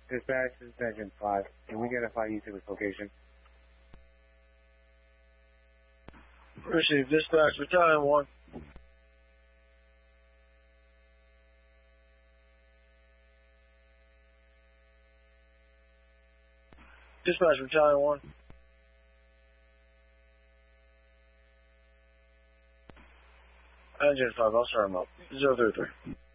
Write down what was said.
Dispatch, this is Engine 5. Can we get a 5 to its location? Receive dispatch, Battalion 1. Dispatch, Battalion 1. Engine 5, I'll start him up. 033.